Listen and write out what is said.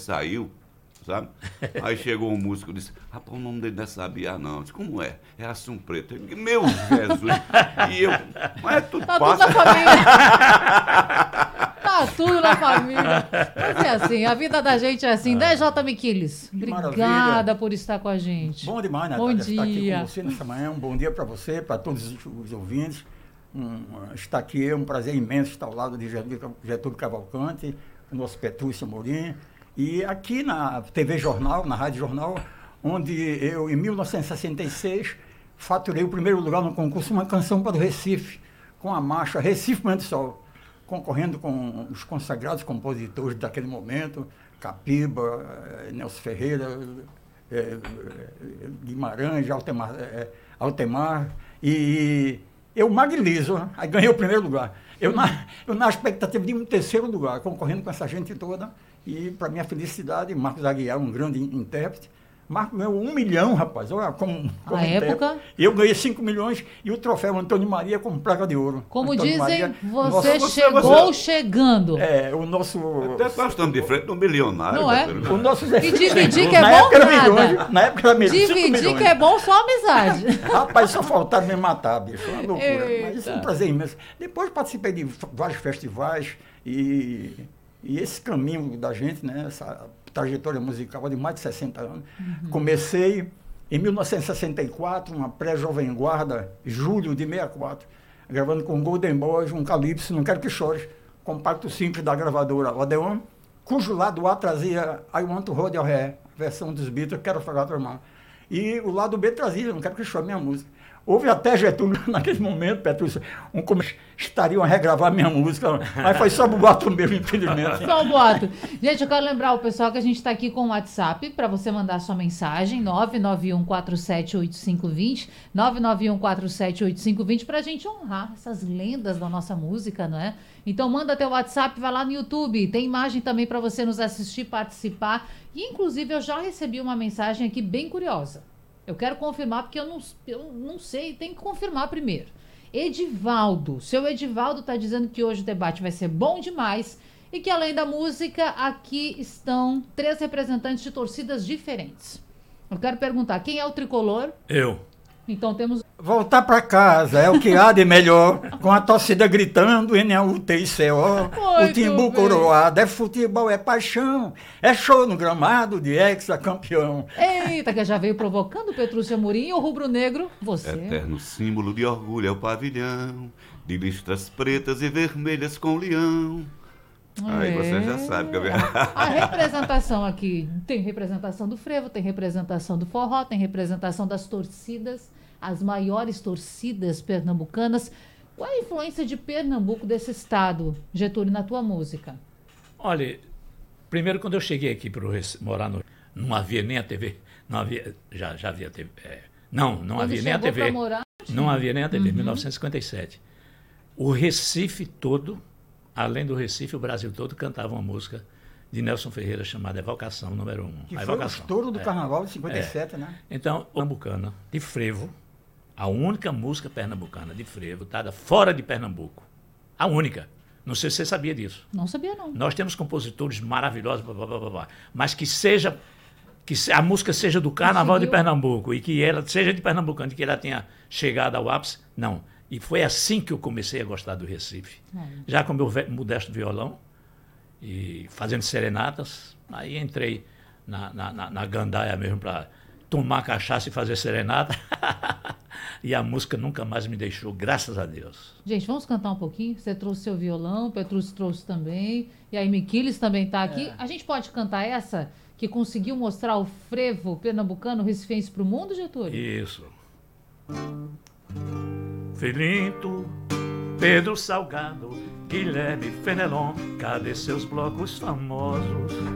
saiu, sabe? Aí chegou um músico e disse, rapaz, o nome dele não é Sabiá, não. Eu disse, como é? É Assum Preto. Eu disse, meu Jesus! E eu, mas é tudo Tá passa. tudo na família. Tá tudo na família. Mas é assim, a vida da gente é assim, né, J. Miquiles? Obrigada maravilha. por estar com a gente. Bom demais, Bom Natália, estar aqui dia. com você nessa manhã. Um bom dia para você, para todos os ouvintes. Estar aqui é um prazer imenso estar ao lado de Getúlio Cavalcante, o nosso Petrúcio Amorim. E aqui na TV Jornal, na Rádio Jornal, onde eu, em 1966, faturei o primeiro lugar no concurso Uma Canção para o Recife, com a marcha Recife Manhã de Sol, concorrendo com os consagrados compositores daquele momento, Capiba, Nelson Ferreira, Guimarães, Altemar, e eu magilizo, aí ganhei o primeiro lugar. Eu na expectativa de um terceiro lugar, concorrendo com essa gente toda, e para minha felicidade, Marcos Aguiar, um grande intérprete, Marcos ganhou 1 milhão, rapaz, olha como Na época? Eu ganhei 5 milhões e o troféu Antônio Maria com placa de ouro. Como Antônio dizem, Maria, você nosso- chegou chegando. o nosso... Até nós estamos de frente do milionário. Não é? Getúlio. O nosso E dividir que é na bom época era nada. milhões, na época era milhões, 5 Dividir milhões. que é bom só amizade. Rapaz, só faltava me matar, bicho. Uma loucura. Eita. Mas isso é um prazer imenso. Depois participei de vários festivais e esse caminho da gente, né, essa trajetória musical de mais de 60 anos. Comecei em 1964, uma pré-jovem guarda, julho de 64, gravando com Golden Boys, um Calypso, Não Quero Que Chores, compacto simples da gravadora Odeon, cujo lado A trazia I Want to Hold Your Hair, versão dos Beatles, Quero Falar Tua Mão. E o lado B trazia Não Quero Que Chore, minha música. Houve até Getúlio, naquele momento, Petrúcio, estariam a regravar minha música, mas foi só boato mesmo, infelizmente. Só um boato. Gente, eu quero lembrar o pessoal que a gente está aqui com o WhatsApp para você mandar sua mensagem, 991478520, 991478520, para a gente honrar essas lendas da nossa música, não é? Então manda teu WhatsApp, vai lá no YouTube, tem imagem também para você nos assistir, participar. E inclusive eu já recebi uma mensagem aqui bem curiosa. Eu quero confirmar porque eu não sei, tem que confirmar primeiro. Edivaldo, seu Edivaldo está dizendo que hoje o debate vai ser bom demais e que além da música, aqui estão 3 representantes de torcidas diferentes. Eu quero perguntar, quem é o tricolor? Eu. Então temos... Voltar para casa é o que há de melhor, com a torcida gritando NUTICO, o timbu coroado, é futebol, é paixão, é show no gramado de ex-campeão. Eita, que já veio provocando o Petrúcio Amorim e o rubro-negro, você. Eterno símbolo de orgulho é o pavilhão, de listras pretas e vermelhas com leão. Aí você já sabe que A representação aqui, tem representação do frevo, tem representação do forró, tem representação das torcidas, as maiores torcidas pernambucanas. Qual é a influência de Pernambuco, desse estado, Getúlio, na tua música? Olha, primeiro quando eu cheguei aqui para morar não havia nem a TV, não havia, já havia TV, não Quando havia nem a chegou TV, pra morar, não havia nem a TV, 1957. O Recife todo, além do Recife, o Brasil todo cantava uma música de Nelson Ferreira chamada Evocação, número 1. Que a foi o Evocação. estouro do Carnaval de 57, né? Então, pernambucana, de frevo, a única música pernambucana de frevo, dada fora de Pernambuco. A única. Não sei se você sabia disso. não sabia não. Nós temos compositores maravilhosos, blá, blá, blá, blá, blá, mas que a música seja do Carnaval de Pernambuco e que ela seja de Pernambucano, e que ela tenha chegado ao ápice, não. E foi assim que eu comecei a gostar do Recife. Já com meu modesto violão, e fazendo serenatas, aí entrei na gandaia mesmo para tomar cachaça e fazer serenata. E a música nunca mais me deixou, graças a Deus. Gente, vamos cantar um pouquinho? Você trouxe seu violão, o Petrúcio trouxe também, e aí Miquiles também está aqui. A gente pode cantar essa que conseguiu mostrar o frevo pernambucano recifense para o mundo, Getúlio? Isso. Filinto, Pedro Salgado, Guilherme Fenelon, cadê seus blocos famosos?